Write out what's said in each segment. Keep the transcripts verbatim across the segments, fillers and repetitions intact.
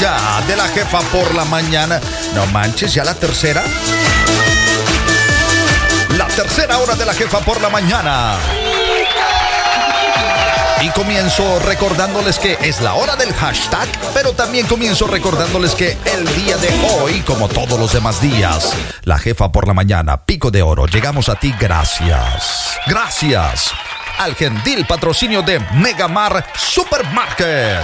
ya de la jefa por la mañana. No manches, ya la tercera. La tercera hora de la jefa por la mañana. Y comienzo recordándoles que es la hora del hashtag, pero también comienzo recordándoles que el día de hoy, como todos los demás días, la jefa por la mañana, Pico de Oro, llegamos a ti gracias. Gracias al gentil patrocinio de Megamar Supermarket.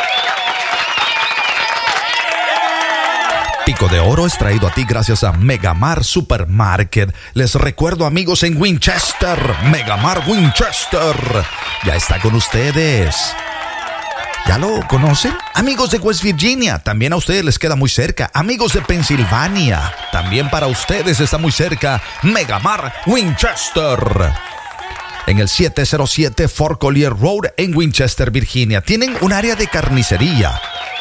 Pico de Oro es traído a ti gracias a Megamar Supermarket. Les recuerdo, amigos, en Winchester, Megamar Winchester ya está con ustedes. ¿Ya lo conocen? Amigos de West Virginia, también a ustedes les queda muy cerca. Amigos de Pensilvania, también para ustedes está muy cerca Megamar Winchester. En el siete cero siete Fort Collier Road en Winchester, Virginia, tienen un área de carnicería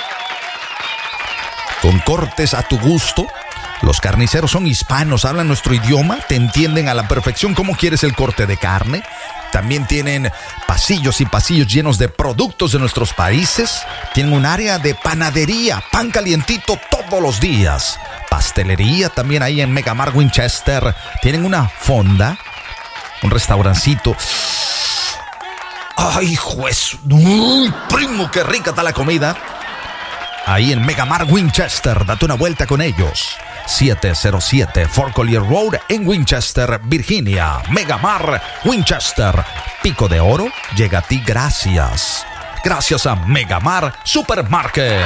con cortes a tu gusto. Los carniceros son hispanos, hablan nuestro idioma, te entienden a la perfección cómo quieres el corte de carne. También tienen pasillos y pasillos llenos de productos de nuestros países. Tienen un área de panadería, pan calientito todos los días. Pastelería también ahí en Megamar Winchester. Tienen una fonda, un restaurancito. ¡Ay, juez! ¡Uy, primo, qué rica está la comida! Ahí en Megamar Winchester, date una vuelta con ellos. siete cero siete Fort Collier Road en Winchester, Virginia. Megamar Winchester. Pico de Oro llega a ti gracias. Gracias a Megamar Supermarket.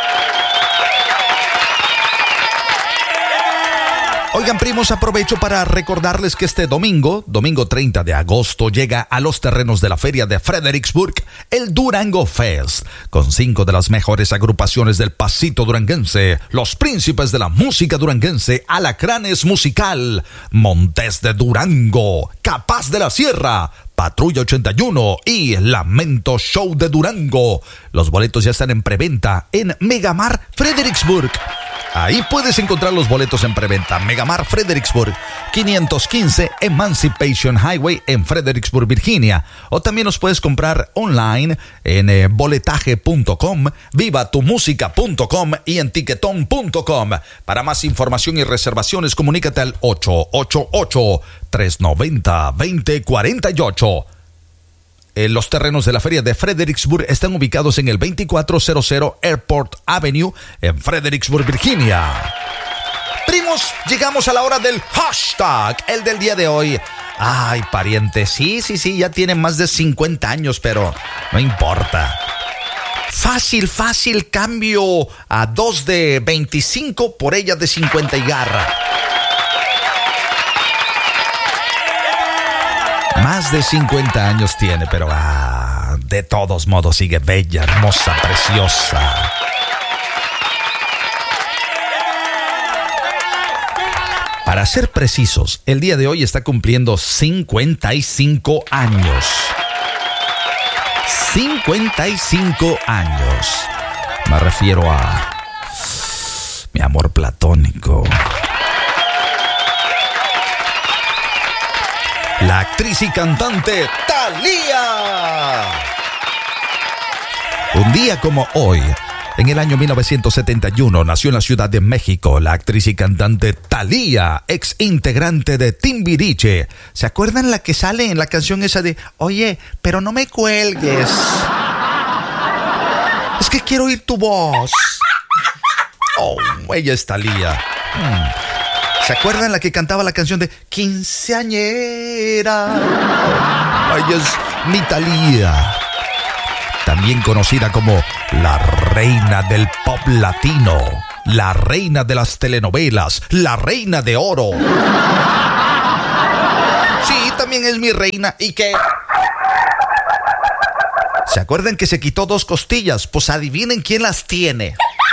Oigan, primos, aprovecho para recordarles que este domingo, domingo treinta de agosto, llega a los terrenos de la feria de Fredericksburg el Durango Fest, con cinco de las mejores agrupaciones del pasito duranguense, los príncipes de la música duranguense, Alacranes Musical, Montes de Durango, Capaz de la Sierra, Patrulla ochenta y uno y Lamento Show de Durango. Los boletos ya están en preventa en Megamar Fredericksburg. Ahí puedes encontrar los boletos en preventa. Megamar Fredericksburg, quinientos quince Emancipation Highway en Fredericksburg, Virginia. O también los puedes comprar online en eh, boletaje punto com, viva tu música punto com y en ticketon punto com. Para más información y reservaciones, comunícate al ocho ocho ocho, tres nueve cero, dos cero cuatro ocho. Los terrenos de la feria de Fredericksburg están ubicados en el veinticuatro cero cero Airport Avenue en Fredericksburg, Virginia. Primos, llegamos a la hora del hashtag, el del día de hoy. Ay, pariente, sí, sí, sí, ya tienen más de cincuenta años, pero no importa. Fácil, fácil, cambio a dos de veinticinco por ella de cincuenta y garra. Más de cincuenta años tiene, pero ah, de todos modos sigue bella, hermosa, preciosa. Para ser precisos, el día de hoy está cumpliendo cincuenta y cinco años. cincuenta y cinco años. Me refiero a mi amor platónico. La actriz y cantante Thalía. Un día como hoy, en el año mil novecientos setenta y uno, nació en la Ciudad de México la actriz y cantante Thalía, ex integrante de Timbiriche. ¿Se acuerdan la que sale en la canción esa de Oye, pero no me cuelgues? Es que quiero oír tu voz. Oh, ella es Thalía. Hmm. ¿Se acuerdan la que cantaba la canción de Quinceañera? Oh, ella es mi Thalía. También conocida como la reina del pop latino, la reina de las telenovelas, la reina de oro. Sí, también es mi reina. ¿Y qué? ¿Se acuerdan que se quitó dos costillas? Pues adivinen quién las tiene.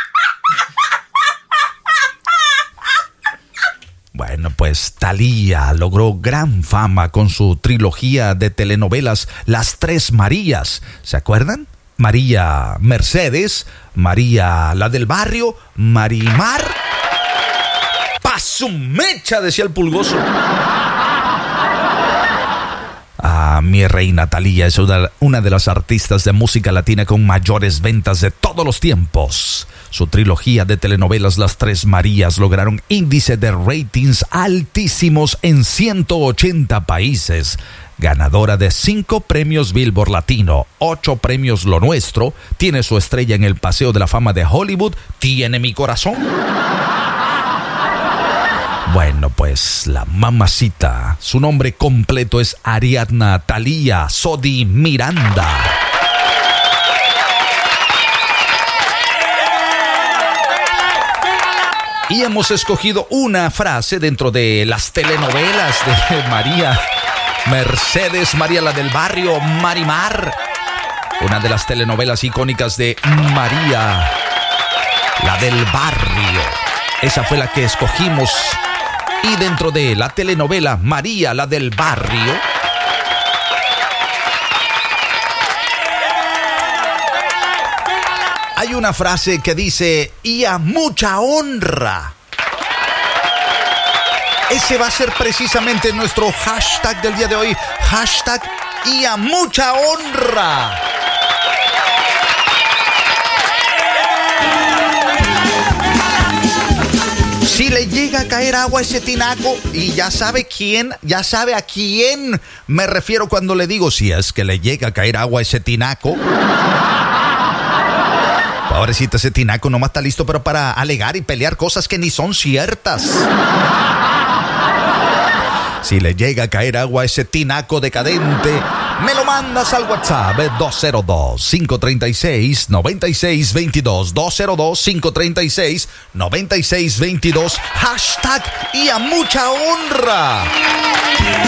Bueno, pues Thalía logró gran fama con su trilogía de telenovelas Las Tres Marías. ¿Se acuerdan? María Mercedes, María la del barrio, Marimar. ¡Pa' su mecha!, decía el pulgoso. Ah, mi reina Thalía es una, una de las artistas de música latina con mayores ventas de todos los tiempos. Su trilogía de telenovelas Las Tres Marías lograron índice de ratings altísimos en ciento ochenta países. Ganadora de cinco premios Billboard Latino, ocho premios Lo Nuestro, tiene su estrella en el Paseo de la Fama de Hollywood, tiene mi corazón. Bueno, pues la mamacita, su nombre completo es Ariadna Thalía Sodi Miranda. Y hemos escogido una frase dentro de las telenovelas de María Mercedes, María la del Barrio, Marimar. Una de las telenovelas icónicas de María la del Barrio. Esa fue la que escogimos. Y dentro de la telenovela María la del Barrio, hay una frase que dice, y a mucha honra. Ese va a ser precisamente nuestro hashtag del día de hoy. Hashtag y a mucha honra. Si le llega a caer agua a ese tinaco, y ya sabe quién, ya sabe a quién me refiero cuando le digo, si es que le llega a caer agua a ese tinaco. Pobrecito, ese tinaco nomás está listo pero para alegar y pelear cosas que ni son ciertas. Si le llega a caer agua a ese tinaco decadente, me lo mandas al WhatsApp dos cero dos, cinco tres seis, nueve seis dos dos, dos cero dos, cinco tres seis, nueve seis dos dos, hashtag y a mucha honra.